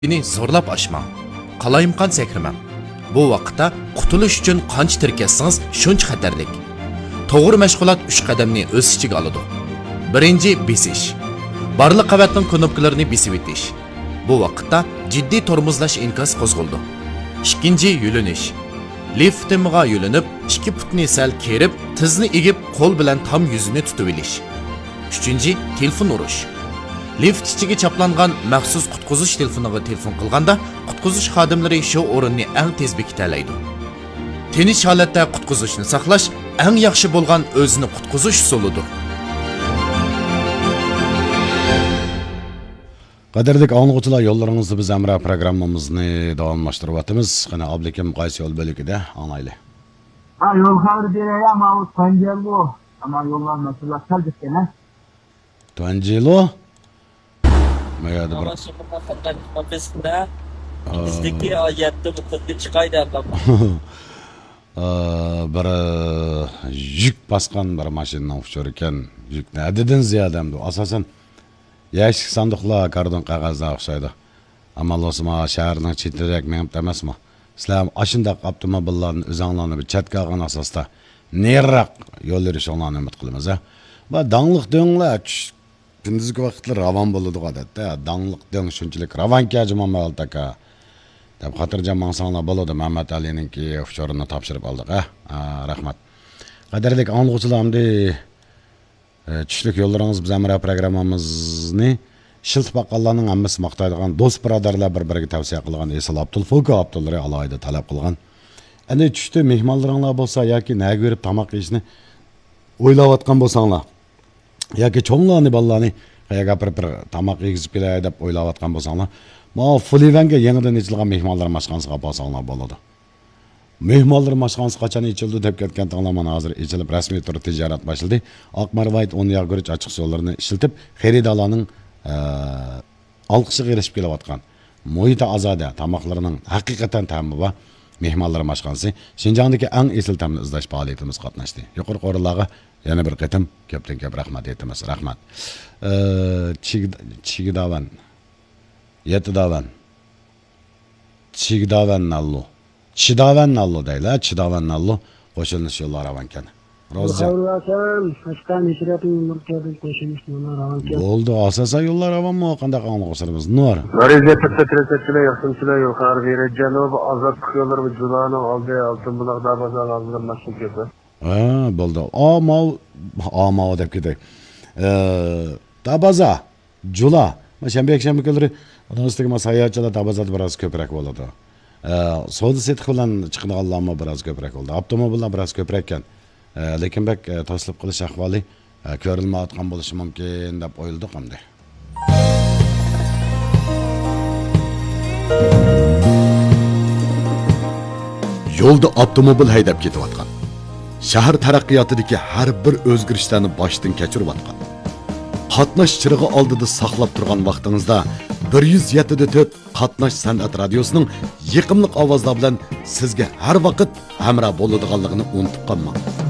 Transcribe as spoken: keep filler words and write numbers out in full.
Beni zorlab aşmang, qalayimqan sakrimang. Bu vaqtda qutulish uchun qancha tirkasangiz shuncha xatarlik. To'g'ri mashg'ulot uch qadamni o'z ichiga oladi. Birinchi besish. Barliq qavatning knopkalarini besib o'tish. Bu vaqtda jiddiy tormozlash inkas qo'zg'aldi. Ikkinchi yulinish. Lift temiga yulinib, ikki putni sal kerib, tizni egib, qo'l bilan tam yuzini tutib olish. Uchinchi telefon urish. Lift ichiga chaplangan maxsus qutqizish telefoniga telefon qilganda, qutqizish xodimlari shu o'rinni eng tez bekitalaydi. Tinch holatda qutqizishni saqlash eng yaxshi bo'lgan o'zini qutqizish usulidir. Qadrli anglag'uchilar, yo'llaringizni biz Amra programmamizni davomlashtiryapmiz. Qani Abdukim qaysi yo'l bo'ligida anglayli. Ha, yo'l xabar berayam, ama Tanjelo. Ama yo'llar nasıl kaldı gene? Tanjelo? Mayada bir. Ofisda bizdeki oyatda mutlaka chiqaydi ablam. Bir yük baskan bir mashinadan uçur ekan, yük nadidan ziyodamdi. Asosan yashik sandiqlar kardon qog'ozga o'xshaydi. Amalosima shaharning chetidagi menib emasmi? Sizlar ashundaq avtomobillarni o'zinglarni bir chatga olgan asosda neriroq yo'l yurishinglarni umid qilamiz. Va dangliq do'nglar kunduzgi vaqtlar ravon bo'ladi odatda. Dangliq do'ng shunchalik ravonki ajmomal taka deb xotirjam mansonlar bo'ladi. Muhammad Alininki ofshorini topshirib oldik. Ha, rahmat. Qadrli anglag'uchilarimni tushlik yo'llaringiz biz Amra programmamizni shiltib baqqanlarning hammasi maqtaydigan do'st birodarlar bir-biriga tavsiya qilgan Esal Abdul Fuka Abdullari alohida talab qilgan. Ana tushda mehmonlaringlar bo'lsa yoki naga berib tamoq yeyishni o'ylayotgan bo'lsanglar yoki cho'nglarni ballarni qayerga bir tamoq yegizib kelay deb o'ylayotgan bo'lsanglar, ma Fulivanga yangidan ochilgan mehmonlar mashqanasiga bo'lsanglar bo'ladi. Mehmonlar mashqanasi qachon ichildi deb ketgan tanglaman hozir ichilib rasmiy turda tijorat boshladi. Oqmarvayt o'n yag'gurich ochiq yo'llarini ishlatib, xaridorlarning olqishiga erishib kelayotgan Muhita Azoda tamoqlarining haqiqatan ta'mi va mehmonlar mashqanasi Shinjongdagi eng esil ta'mni izlash faoliyatimiz qatnashdi. Yuqori qo'riqlarga yana bir qatim ko'pdan ko'p rahmat aytamiz. Rahmat. Chigdavan, Yetidavan, Chigdavan nallo. Chidavan nallo deylar, Chidavan nallo qo'shilinish yo'llari avankan. Rozi. Bo'ldi, asosan yo'llar avanmi, qanday qanlig'imiz nur. G'ariza patatreslar, yaxshilar yo'l xabar beradi. Janob Azod yo'llar va Julani oldi, oltin buloq dabazal oldidan mashq qildi. Ha, bo'ldi. Ama ama deb ketay. Dabaza, Jula, shanba yakshanba kunlari ustiga masayyachilar dabazada biroz ko'proq bo'ladi. Savdo setiq bilan chiqadiganlarmi biroz ko'proq bo'ldi. Avtomobillar biroz ko'proq ekan. Lekin bak toslib qilish ahvoli ko'rilmayotgan bo'lishi mumkin deb o'yildi hamda. Yo'lda avtomobil haydab ketayotgan. Shahar taraqqiyotidagi har bir o'zgarishlarni boshdan kechirayotgan. Qatnash chirig'i oldida saqlab turgan vaqtingizda bir yuz yetti nuqta to'rt Qatnash san'at radiosining yiqimli ovozlar bilan sizga har vaqt hamroh bo'ladiganligini unutib qolmang.